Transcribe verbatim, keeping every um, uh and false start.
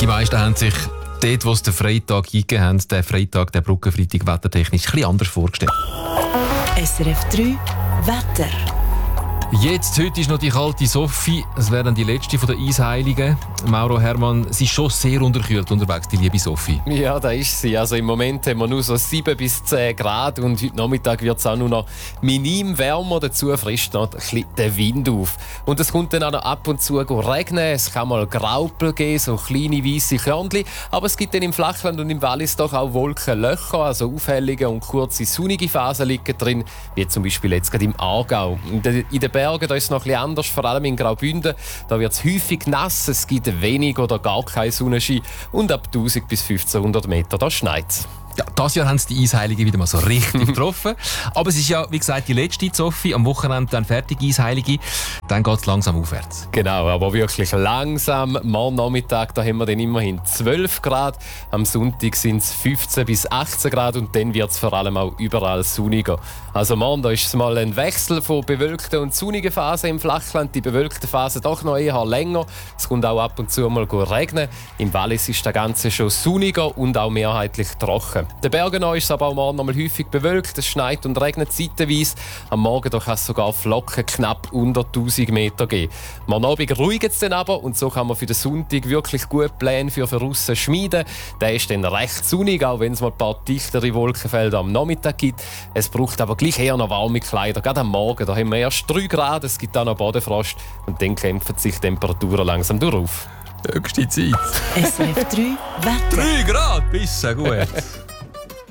Die meisten haben sich dort, wo sie den Freitag eingegeben haben, den Freitag, den Brückenfreitag wettertechnisch, ein bisschen anders vorgestellt. S R F drei Wetter. Jetzt, heute ist noch die kalte Sophie. Es wäre dann die letzte von den Eisheiligen. Mauro Hermann, sie ist schon sehr unterkühlt unterwegs, die liebe Sophie. Ja, da ist sie. Also im Moment haben wir nur so sieben bis zehn Grad und heute Nachmittag wird es auch nur noch minim wärmer. Dazu frischt noch ein bisschen der Wind auf. Und es kommt dann auch noch ab und zu regnen. Es kann mal Graupel geben, so kleine weisse Körnchen. Aber es gibt dann im Flachland und im Wallis doch auch Wolkenlöcher, also Aufhellungen und kurze sonnige Phasen liegen drin, wie zum Beispiel jetzt gerade im Aargau. In den Bergen da ist es noch etwas anders, vor allem in Graubünden. Da wird es häufig nass, es gibt wenig oder gar keinen Sonnenschein und ab tausend bis fünfzehnhundert Meter da schneit es. Ja, dieses Jahr haben sie die Eisheiligen wieder mal so richtig getroffen. Aber es ist ja, wie gesagt, die letzte Sophie. Am Wochenende dann fertig Eisheilige. Dann geht es langsam aufwärts. Genau, aber wirklich langsam. Morgen Nachmittag da haben wir dann immerhin zwölf Grad. Am Sonntag sind es fünfzehn bis achtzehn Grad und dann wird es vor allem auch überall sonniger. Also morgen da ist es mal ein Wechsel von bewölkten und sonnigen Phasen im Flachland. Die bewölkte Phase doch noch eher länger. Es kommt auch ab und zu mal regnen. Im Wallis ist das Ganze schon sonniger und auch mehrheitlich trocken. Den Bergen ist es aber auch morgen noch mal häufig bewölkt. Es schneit und regnet zeitweise. Am Morgen kann es sogar Flocken knapp unter tausend Meter geben. Morgen Abend ruhigt es dann aber und so kann man für den Sonntag wirklich gut Pläne für draussen schmieden. Der ist dann recht sonnig, auch wenn es mal ein paar dichtere Wolkenfelder am Nachmittag gibt. Es braucht aber gleich eher noch warme Kleider. Gerade am Morgen da haben wir erst drei Grad, es gibt auch noch Bodenfrost und dann kämpfen sich die Temperaturen langsam durch. Höchste Zeit. S R F drei Wetter. drei Grad, bisschen gut.